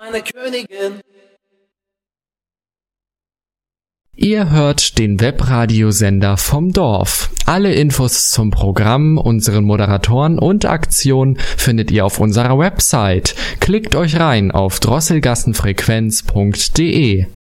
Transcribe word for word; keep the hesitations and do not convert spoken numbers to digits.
meine Königin. Ihr hört den Webradiosender vom Dorf. Alle Infos zum Programm, unseren Moderatoren und Aktionen findet ihr auf unserer Website. Klickt euch rein auf drosselgassenfrequenz punkt de.